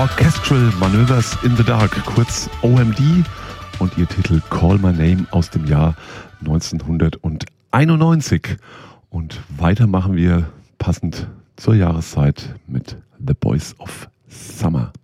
Orchestral Maneuvers in the Dark, kurz OMD, und ihr Titel Call My Name aus dem Jahr 1991. Und weiter machen wir passend zur Jahreszeit mit The Boys of Summer.